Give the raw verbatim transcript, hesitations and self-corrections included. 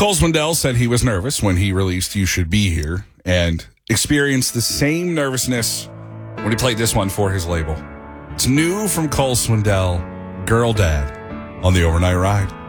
Cole Swindell said he was nervous when he released You Should Be Here and experienced the same nervousness when he played this one for his label. It's new from Cole Swindell, Girl Dad, on the Overnight Ride.